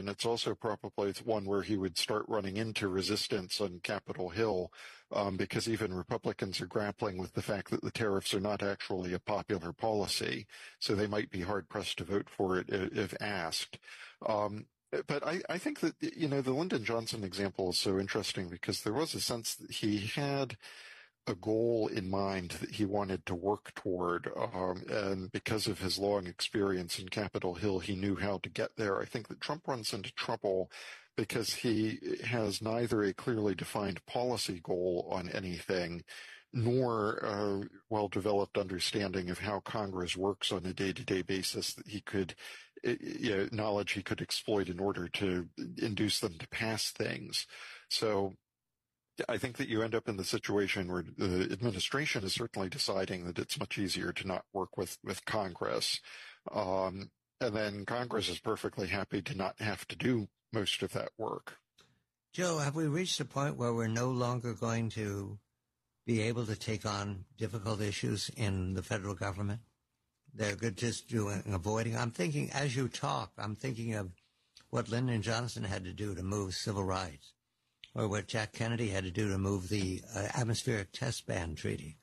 And it's also probably one where he would start running into resistance on Capitol Hill, because even Republicans are grappling with the fact that the tariffs are not actually a popular policy. So they might be hard pressed to vote for it if asked. But I think that, the Lyndon Johnson example is so interesting because there was a sense that he had a goal in mind that he wanted to work toward, and because of his long experience in Capitol Hill, he knew how to get there. I think that Trump runs into trouble because he has neither a clearly defined policy goal on anything, nor a well-developed understanding of how Congress works on a day-to-day basis that he could, knowledge he could exploit in order to induce them to pass things. So I think that you end up in the situation where the administration is certainly deciding that it's much easier to not work with Congress. And then Congress is perfectly happy to not have to do most of that work. Joe, have we reached a point where we're no longer going to be able to take on difficult issues in the federal government? They're good just avoiding. I'm thinking, as you talk, I'm thinking of what Lyndon Johnson had to do to move civil rights, or what Jack Kennedy had to do to move the atmospheric test ban treaty,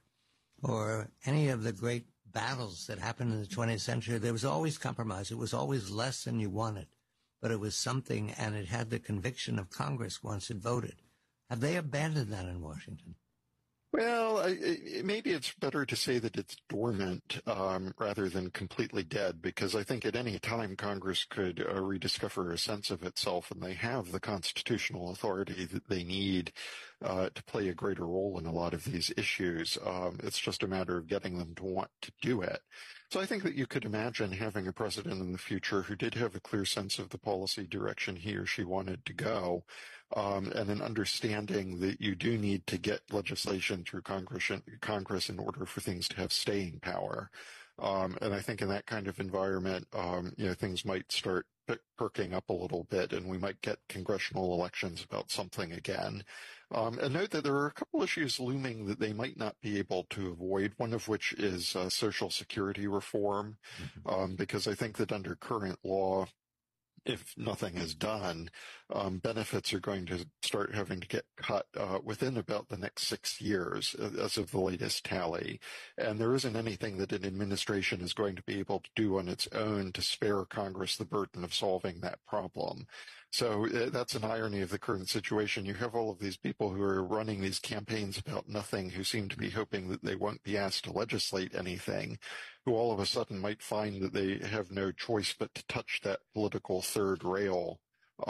or any of the great battles that happened in the 20th century. There was always compromise. It was always less than you wanted, but it was something, and it had the conviction of Congress once it voted. Have they abandoned that in Washington? Well, maybe it's better to say that it's dormant rather than completely dead, because I think at any time Congress could rediscover a sense of itself, and they have the constitutional authority that they need to play a greater role in a lot of these issues. It's just a matter of getting them to want to do it. So I think that you could imagine having a president in the future who did have a clear sense of the policy direction he or she wanted to go, and an understanding that you do need to get legislation through Congress in order for things to have staying power. And I think in that kind of environment, things might start perking up a little bit, and we might get congressional elections about something again. And note that there are a couple issues looming that they might not be able to avoid, one of which is Social Security reform, because I think that under current law, if nothing is done, benefits are going to start having to get cut within about the next 6 years, as of the latest tally. And there isn't anything that an administration is going to be able to do on its own to spare Congress the burden of solving that problem. So that's an irony of the current situation. You have all of these people who are running these campaigns about nothing, who seem to be hoping that they won't be asked to legislate anything, who all of a sudden might find that they have no choice but to touch that political third rail,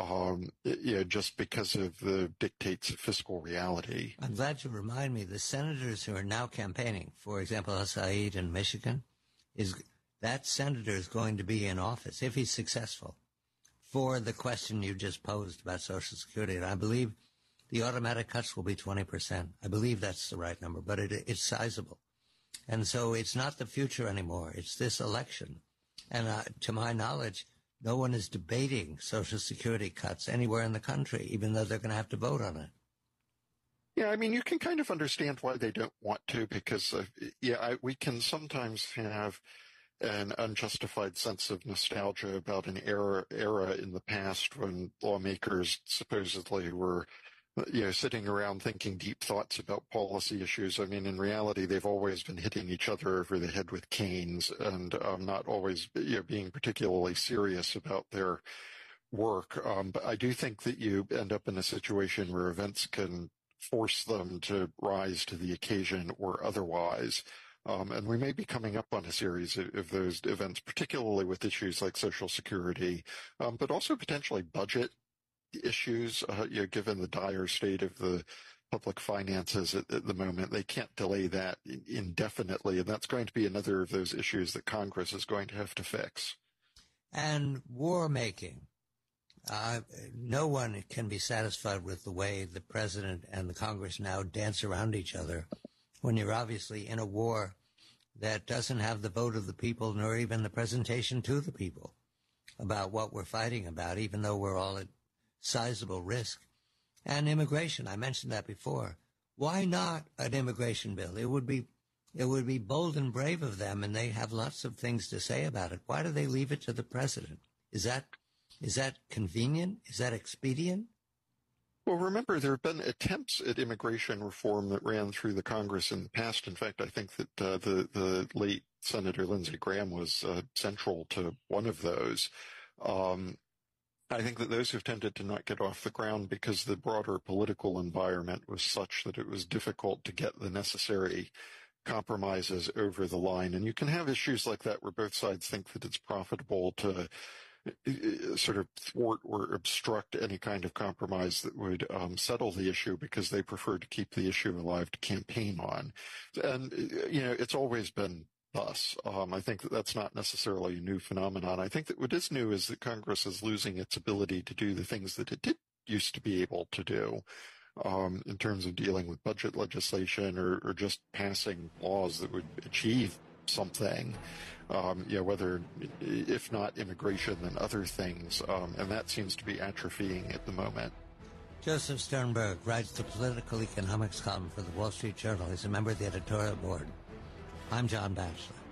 just because of the dictates of fiscal reality. I'm glad you remind me. The senators who are now campaigning, for example, Said in Michigan, that senator is going to be in office, if he's successful, for the question you just posed about Social Security. And I believe the automatic cuts will be 20%. I believe that's the right number, but it's sizable. And so it's not the future anymore. It's this election. And to my knowledge, no one is debating Social Security cuts anywhere in the country, even though they're going to have to vote on it. Yeah, I mean, you can kind of understand why they don't want to, because, we can sometimes have an unjustified sense of nostalgia about an era in the past when lawmakers supposedly were, sitting around thinking deep thoughts about policy issues. I mean, in reality, they've always been hitting each other over the head with canes and not always, being particularly serious about their work. But I do think that you end up in a situation where events can force them to rise to the occasion or otherwise. And we may be coming up on a series of those events, particularly with issues like Social Security, but also potentially budget issues, given the dire state of the public finances at the moment. They can't delay that indefinitely, and that's going to be another of those issues that Congress is going to have to fix. And war making. No one can be satisfied with the way the president and the Congress now dance around each other when you're obviously in a war that doesn't have the vote of the people, nor even the presentation to the people about what we're fighting about, even though we're all at sizable risk. And immigration, I mentioned that before. Why not an immigration bill? It would be bold and brave of them, and they have lots of things to say about it. Why do they leave it to the president? Is that Is that convenient? Is that expedient? Well, remember, there have been attempts at immigration reform that ran through the Congress in the past. In fact, I think that the late Senator Lindsey Graham was central to one of those. I think that those have tended to not get off the ground because the broader political environment was such that it was difficult to get the necessary compromises over the line. And you can have issues like that where both sides think that it's profitable to sort of thwart or obstruct any kind of compromise that would settle the issue because they prefer to keep the issue alive to campaign on. And, it's always been thus. I think that that's not necessarily a new phenomenon. I think that what is new is that Congress is losing its ability to do the things that it did used to be able to do. In terms of dealing with budget legislation or just passing laws that would achieve something, whether, if not immigration, then other things. And that seems to be atrophying at the moment. Joseph Sternberg writes the political economics column for the Wall Street Journal. He's a member of the editorial board. I'm John Batchelor.